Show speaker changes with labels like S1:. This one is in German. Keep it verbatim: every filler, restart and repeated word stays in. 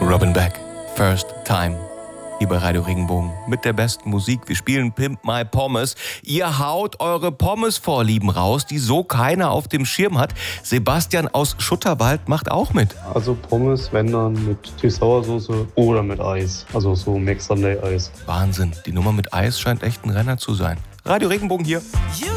S1: Robin Beck, First Time. Hier bei Radio Regenbogen mit der besten Musik. Wir spielen Pimp My Pommes. Ihr haut eure Pommesvorlieben raus, die so keiner auf dem Schirm hat. Sebastian aus Schutterwald macht auch mit.
S2: Also Pommes, wenn dann mit Süß-Sauersoße oder mit Eis. Also so Mix Sunday Eis.
S1: Wahnsinn, die Nummer mit Eis scheint echt ein Renner zu sein. Radio Regenbogen hier.